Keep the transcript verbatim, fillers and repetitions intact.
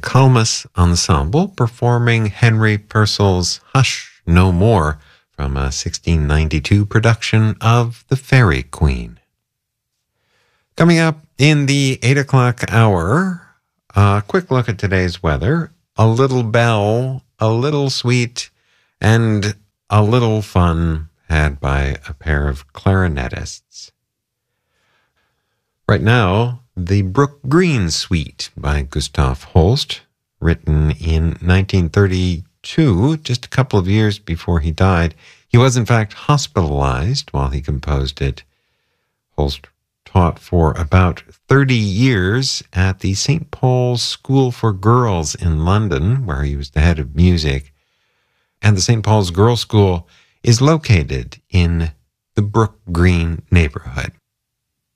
Calmus Ensemble performing Henry Purcell's Hush No More from a sixteen ninety-two production of The Fairy Queen. Coming up in the eight o'clock hour, a quick look at today's weather, a little bell, a little sweet, and a little fun had by a pair of clarinetists. Right now, the Brook Green Suite by Gustav Holst, written in nineteen thirty-two, just a couple of years before he died. He was, in fact, hospitalized while he composed it. Holst taught for about thirty years at the Saint Paul's School for Girls in London, where he was the head of music. And the Saint Paul's Girls' School is located in the Brook Green neighborhood.